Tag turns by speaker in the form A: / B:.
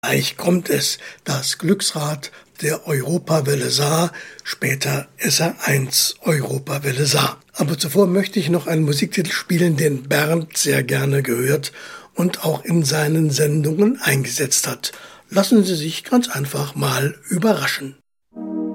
A: Gleich kommt es, das Glücksrad der Europawelle Saar, später SR1 Europawelle Saar. Aber zuvor möchte ich noch einen Musiktitel spielen, den Bernd sehr gerne gehört und auch in seinen Sendungen eingesetzt hat. Lassen Sie sich ganz einfach mal überraschen.